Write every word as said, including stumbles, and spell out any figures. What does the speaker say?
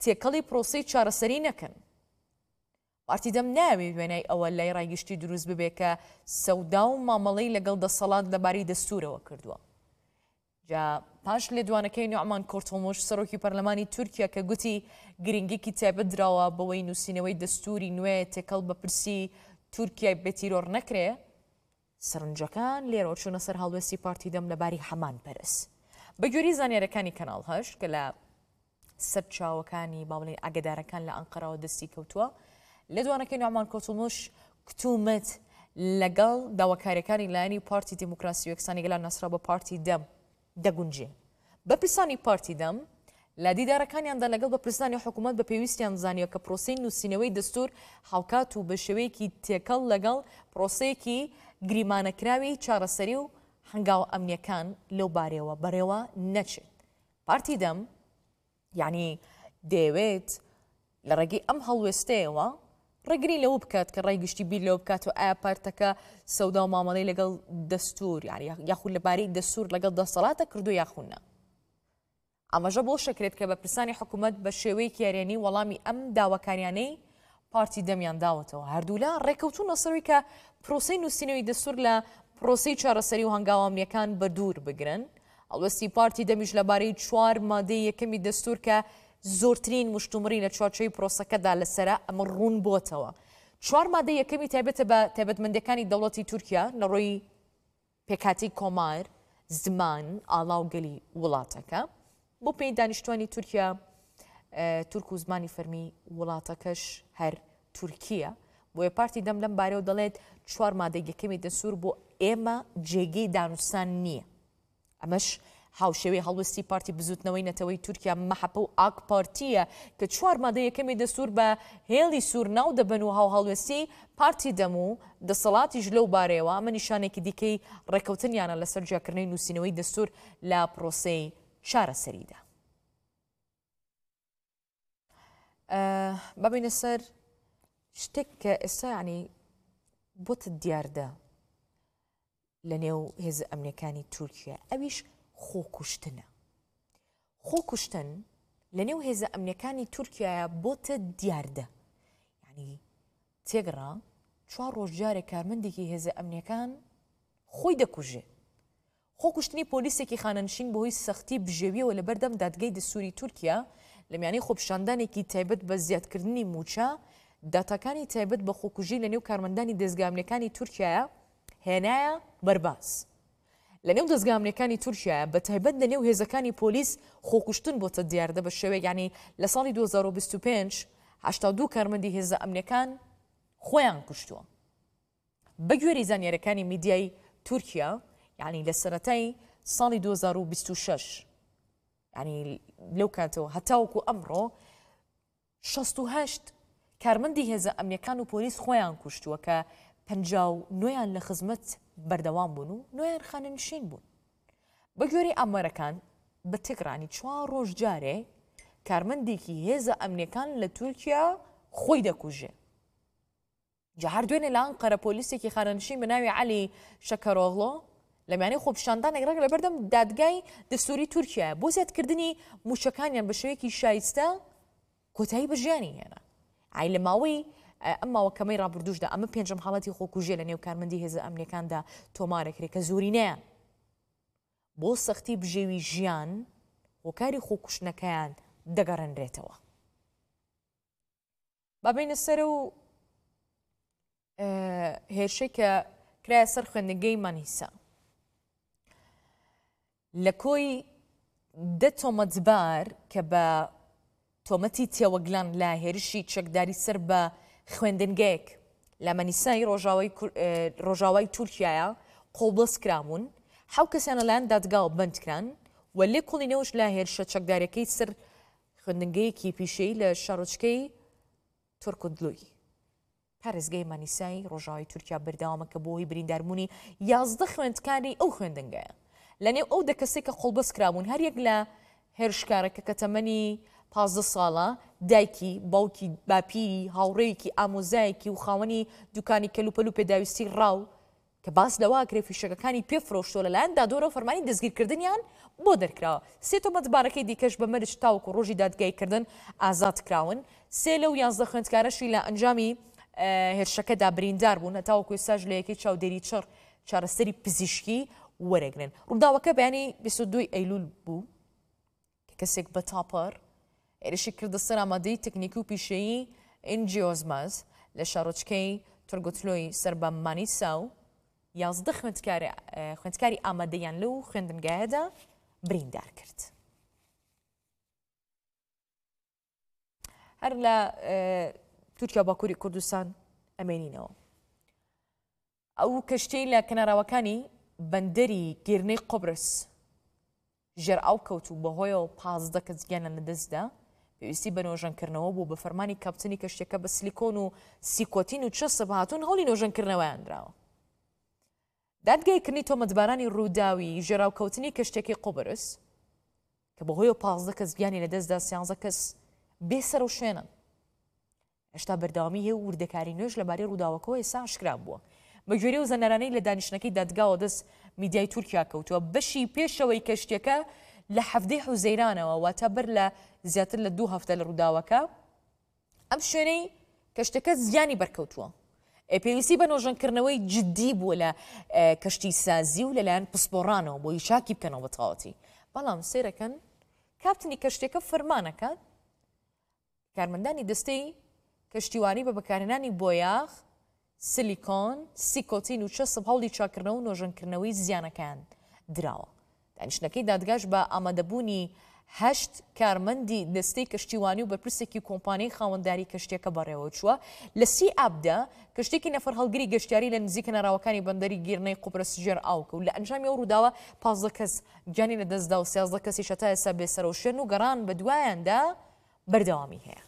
تێکەڵی پرۆسەی چارەسەری نەکەن. پارتی دەم ناوێ وێنەی ئەوە لای ڕایگەشتی دروست ببێ کە سەودا و مامەڵەی لەگەڵ دەسەڵات لەبارەی دەستورەوە کردووە. جا پاش لێدوانەکەی نوعمان کۆرتۆمۆش سەرۆکی پەرلەمانی تورکیا کە گوتی گرنگێکی تایبەت درراوە بەوەی نووسینەوەی دەستوری نوێ تێکەڵ بە پرسی تورکیای بێتیرۆر نەکرێ، سەرنجەکان لێرەوە چوونە سەر هەڵوێستی پارتی دەم لەباری هەمان پەرس. بە گوێری زانیارەکانی کەناڵ هەشت کە لە سەر چاوەکانی باڵی ئاگدارەکان لە ئەنقەراوە دەستی کەوتووە، لە دوانەکەی نوعمان کۆرتۆمۆش کتومت لەگەڵ داواکاریەکانی لایەنی پارتی دیموکراسی و یەکسانی گەلان نەسرا بە پارتی دەم دەگونجێ. بەپرسانی پارتی دەم لە دیدارەکانیاندا لەگەڵ بەپرسانی حکوومەت بە پێویستیان زانیوە کە پرۆسەی نووسینەوەی دەستور هاوکات و بە شێوەیەکی تێکەڵ لەگەڵ پرۆسەیەکی گریمانەکراوی چارەسەری و هەنگاو ئەمنیەکان لەو بارەوە بەڕێوە نەچێت. پارتی دەم یعنی دەیەوێت لە ڕێگەی ئەم هەڵوێستەیەوە ڕێگری لەوە بکات کە ڕای گشتی بیر لەوە بکات و ئایا پارتەکە سەودا و مامەڵەی لەگەڵ دەستور یاخود لەبارەی دەستور لەگەڵ دەسەڵاتە کردو یاخونە. ئەمەژە بۆ شەکرێت کە بە پرسانی حکوومەت بە شێوەیەکی یارێنی وەڵامی ئەم داواکاریانەی پارتی دەمیان داوەتەوە. هەردوولا ڕێکەوتوونە سەروی کە پرۆسەی نووسینەوەی دەستور لە پرۆسەی چارەسەری و هەنگاوامنیەکان بەدوور بگرن. هەڵوێستی پارتی دەمیش لەبارەی چوار مادەی یەکەمی دەستور کە زۆرترین مشتومڕی لە چوارچەوەی پرۆسەکەدا لەسرە ئەمە ڕوون بۆتەوە. چوار مادەی یەکەمی تایبەتە بە تایبەتمەندەکانی دەوڵەتی تورکیا لە ڕۆی پێکاتی کۆمار، زمان، ئاڵا و گەلی وڵاتەکە بۆ پێی دانیشتوانی تورکیا تورک و زمانی فەرمی وڵاتەکەش هەر تورکیە. بۆیە پارتی دەم لەم بارەوە دەڵێت چوار مادەی یەکەمی دەستور بۆ ئێمە جێگەی دانوستان نییە. ئەمەش هاوشێوەی هەڵوەستی پارتی بزوتنەوەی نەتەوەی تورکیا مەحەپە و ئاک پارتیە کە چوار مادەی یەکەمی دەستور بە هێڵی سوور ناو دەبن و هاو هەڵوێستی پارتی دەم و دەسەڵاتیش لەو بارەیەوە ئەمە نیشانێکی دیکەی ڕێکەوتنیانە لەسەر جیاکردنەوەی نووسینەوەی دەستور لە پرۆسەی چارەسەریدا. ببینە سەر شتێک کە ئێستا ینی بۆتە دیاردە لە نێو هێزە ئەمنیەکانی تورکیا، ئەویش خۆکوشتنە. خۆکوشتن لە نێو هێزە ئەمنیەکانی تورکیایە بۆتە دیاردە. یعنی تێگەڕا چوار ڕۆژ جارێک کارمەندێکی هێزە ئەمنیەکان خۆی دەکوژێت. خۆکوشتنی پۆلیسێکی خانەنشین بەهۆی سەختی بژێویەوە لە بەردەم دادگای دەستوری تورکیا لە میانەی خۆپیشاندانێکی تایبەت بە زیادکردنی موچە داتاکانی تایبەت بە خۆکوژی لە نێو کارمەندانی دەستگامنیەکانی تورکیایە هێنایە بەرباز. لە نێو دەستگامنیەکانی تورکیایە بە تایبەت لە نێو هێزەکانی پۆلیس خۆکوشتن بۆتە دیاردە بە شێوەیە یعنی لە ساڵی دوو هەزار و بیست و پێنج هەشتا و دوو کارمەندی هێزە ئەمنیەکان خۆیان کوشتووە. بە گوێری زانیارەکانی میدیای تورکیا یعنی لە سەرەتای ساڵی دوو هەزار و بیست و شەش ینی لەو کاتەوە هەتاوەکو ئەمڕۆ شەست و هەشت کارمەندی هێزە ئەمنیەکان و پۆلیس خۆیان کوشتووە کە پەنجاو نۆیان لە خزمەت بەردەوام بوون و نۆیان خانەنشین بوون. بە گوێری ئامارەکان بە تێکڕانی چوار ڕۆژ جارێ کارمەندێکی هێزە ئەمنیەکان لە تورکیا خۆی دەکوژێ. جا هەر دوێنێ لە ئەنقەرە پۆلیسێکی خانەنشین بە ناوی عەلی شەکەرۆغڵۆ لە میانەی خۆپیشاندانێک ڕێک لە بەردەم دادگای دەستوری تورکیایە بۆ زیادکردنی موچەکانیان بە شێوەیەکی شایستە کۆتایی بە ژیانی هێنا. ئای لە ماوەی ئەم ماوەکەمەی ڕابردوشدا ئەمە پێنجەم حاڵەتی خۆکوژێ لە نێو کارمەندی هێزە ئەمنیەکاندا تۆمارەکرێت کە زۆرینەیان بۆ سەختی بژێوی ژیان هۆکاری خۆکوشتنەکەیان دەگەڕێنرێتەوە. با بینە سەر و هێرشەی کە کرایە سەر خوێندنگەی مانیسا لە کۆی دە تۆمەتبار کە بە تۆمەتی تێوەگلان لە هێرشی چەکداری سەر بە خوێندنگەیەک لە مەنیسای ڕۆژاوای تورکیایە قۆڵبەست کرامون حەو کەسیان لەلایەن دادگاوە بەندکران و لێ کۆڵینەوەش لە هێرشە چەکدارەکەی سەر خوێندنگەیەکی پیشەی لە شارۆچکەی تورکودلوی. پارێزگای مانیسای ڕۆژاوای تورکیا بەردەوامە کە بۆ هۆی برینداربوونی یازدە خوێندکاری ئەو خوێندنگەیە. لە نێو ئەو دە کەسێک کە قۆڵبەست کرابوون هەر یەک لە هێرشکارەکە کە تەمەنی پازدە ساڵە دایکی باوکی باپیری هاوڕێیەکی ئامۆزایەکی و خاوەنی دوکانی کەلوپەل و پێداویستی ڕاو کە باس لەواکرێ فیشەکەەکانی پێفرۆشتۆ لەلایەن دادۆرە و فەرمانی دەستگیرکردنیان بۆ دەرکراوە. سێ تۆمەتبارەکەی دیکەش بە مەرج تاوکو ڕۆژی دادگایکردن ئازاد کراون. سێ لەو یانزدە خوێندکارەشی لە ئەنجامی هێرشەکەدا بریندار بوون هەتاوەکو ئێستاش لە یەکەی چاودێری چڕ چارەسەری پزیشکی وەرەگرن. ڕووداوەکە بەیانی بیست و دوو ئەیلول بوو کە کەسێک بە تاپەر عێرشی کردە سەر ئامادەی تەکنیکی و پیشەیی ئنجیۆزماز لە شارۆچکەی تورگوتلۆی سەر بە مانیسا و یازدە خوێندکاری ئامادەیان لەو خوێندنگایەدا بریندار کرد. هەر لە تورکیا باکووری کوردستان ئەمێنینەوە. ئەو کەشتەی لە کەناراوەکانی بەندەری گێرنەی قۆبرس ژێر ئاو کەوت و بەهۆیەوە پازدە کەس گیانە لەدەستدا پێویستی بە نۆژەنکردنەوە بوو بە فەرمانی کاپتنی کەشتێکە بە سلیکۆن و سیکۆتین و چەسە بەهاتوون هەوڵی نۆژەنکردنەوەیان درراوە. دادگایکردنی تۆمەتبارانی ڕووداوی ژێراوکەوتنی کەشتێکی قۆبرس کە بەهۆیەوە پازدە کەس گیانی لەدەستدا سیانزە کەس بێسەر و شوێنن. هێشتا بەردەوامی هەیە و وردەکاری نوێژ لەبارەی ڕووداوەکەەوە ئێستا ئاشکرا بووە. بەگوێرەی و زەنەرانەی لە دانیشتنەکەی دادگاوە دەست میدیای تورکیا کەوتووە بەشی پێشەوەی کەشتێکە لە هەفتەی حوزەیرانەوە واتە بەر لە زیاتر لە دوو هەفتە لە ڕووداوەکە ئەم شوێنەی کەشتەکە زیانی بەرکەوتووە. پێویستی بە نۆژەنکردنەوەی جددی بووە لە کەشتی سازی و لەلایەن پسپۆڕانەوە بۆی شاکی بکەنەوە بە تەواوەتی. بەڵام سێرەکەن کاپتنی کەشتێکە فەرمانەکە کارمەندانی دەستەی کەشتیوانی بە بەکارهێنانی بۆیاغ، سلیکۆن، سیکۆتین و چەسب هەوڵی چاکردنەوە و نۆژەنکردنەوەی زیانەکان دراوە. دانیشتنەکەی دادگاش بە ئامادەبوونی هەشت کارمەندی دەستەی کەشتیوانی و بەرپرسێکی کۆمپانیای خاوەنداری کەشتێکە بەڕێوە چووە. لە سی ئابدا کەشتێکی نەفەر هەڵگری گەشتیاری لە نزیکە ناراوەکانی بەندەری گیرنەی قوبرس ژێر ئاوکە و لە ئەنجامی ئەو ڕووداوە پازدە کەس گیانی لەدەستدا و سیازدە کەسیش هەتا ئێستا بێسەرە و شوێن و گەڕان بە دوایاندا بەردەوامی هەیە.